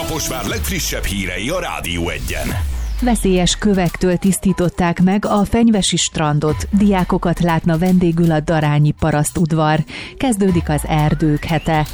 Kaposvár legfrissebb hírei a Rádió Egyen. Veszélyes kövektől tisztították meg a Fenyvesi strandot. Diákokat látna vendégül a darányi parasztudvar. Kezdődik az erdők hete.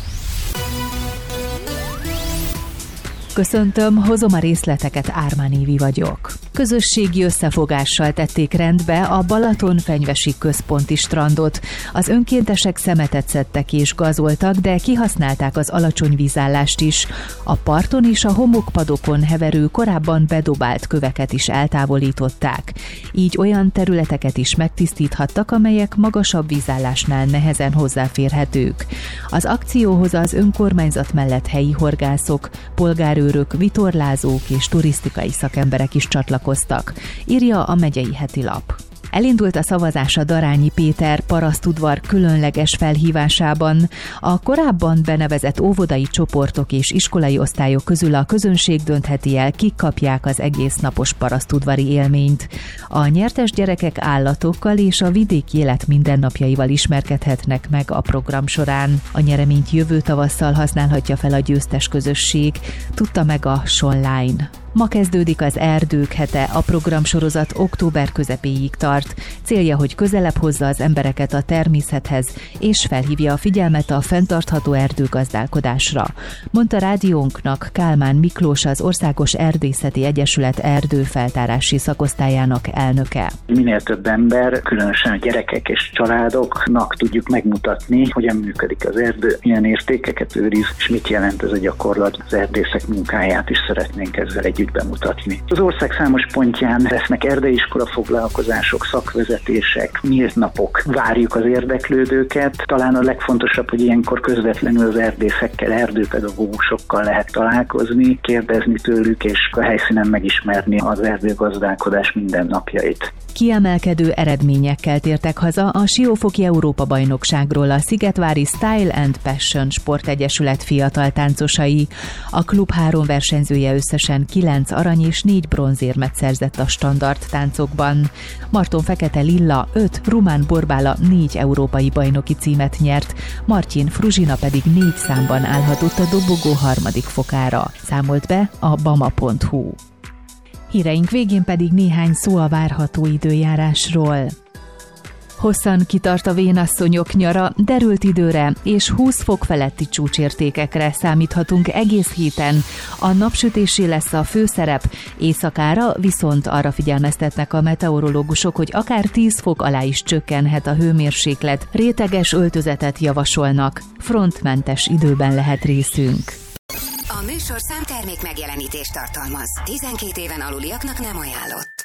Köszöntöm, hozom a részleteket, Ármán Évi vagyok. Közösségi összefogással tették rendbe a Balaton-Fenyvesi központi strandot. Az önkéntesek szemetet szedtek és gazoltak, de kihasználták az alacsony vízállást is. A parton és a homokpadokon heverő, korábban bedobált köveket is eltávolították. Így olyan területeket is megtisztíthattak, amelyek magasabb vízállásnál nehezen hozzáférhetők. Az akcióhoz az önkormányzat mellett helyi horgászok, polgárőrök, vitorlázók és turisztikai szakemberek is csatlakoztak, írja a Megyei Hetilap. Elindult a szavazás a Darányi Péter parasztudvar különleges felhívásában. A korábban benevezett óvodai csoportok és iskolai osztályok közül a közönség döntheti el, kik kapják az egésznapos parasztudvari élményt. A nyertes gyerekek állatokkal és a vidéki élet mindennapjaival ismerkedhetnek meg a program során. A nyereményt jövő tavasszal használhatja fel a győztes közösség, tudta meg a Sonline. Ma kezdődik az erdők hete, a programsorozat október közepéig tart. Célja, hogy közelebb hozza az embereket a természethez, és felhívja a figyelmet a fenntartható erdőgazdálkodásra, mondta rádiónknak Kálmán Miklós, az Országos Erdészeti Egyesület erdőfeltárási szakosztályának elnöke. Minél több ember, különösen a gyerekek és családoknak tudjuk megmutatni, hogyan működik az erdő, milyen értékeket őriz, és mit jelent ez a gyakorlat. Az erdészek munkáját is szeretnénk ezzel együtt bemutatni. Az ország számos pontján lesznek erdeiskola foglalkozások, szakvezetések, nyílt napok. Várjuk az érdeklődőket. Talán a legfontosabb, hogy ilyenkor közvetlenül az erdészekkel, erdőpedagógusokkal lehet találkozni, kérdezni tőlük, és a helyszínen megismerni az erdőgazdálkodás mindennapjait. Kiemelkedő eredményekkel tértek haza a Siófoki Európa-bajnokságról a Szigetvári Style and Passion Sportegyesület fiatal táncosai. A klub 3 versenyzője összesen 9 arany és 4 bronzérmet szerzett a standard táncokban. Marton Fekete Lilla 5, Rumán Borbála 4 európai bajnoki címet nyert, Martin Fruzsina pedig 4 számban állhatott a dobogó 3. fokára, számolt be a bama.hu. Híreink végén pedig néhány szó a várható időjárásról. Hosszan kitart a vénasszonyok nyara, derült időre és 20 fok feletti csúcsértékekre számíthatunk egész héten. A napsütésé lesz a főszerep, éjszakára viszont arra figyelmeztetnek a meteorológusok, hogy akár 10 fok alá is csökkenhet a hőmérséklet, réteges öltözetet javasolnak, frontmentes időben lehet részünk. A műsorszám termék megjelenítést tartalmaz. 12 éven aluliaknak nem ajánlott.